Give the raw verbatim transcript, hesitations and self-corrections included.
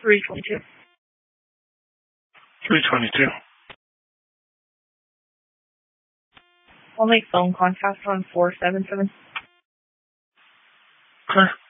three twenty-two. three twenty-two. I'll make phone contact on four seven seven. Okay.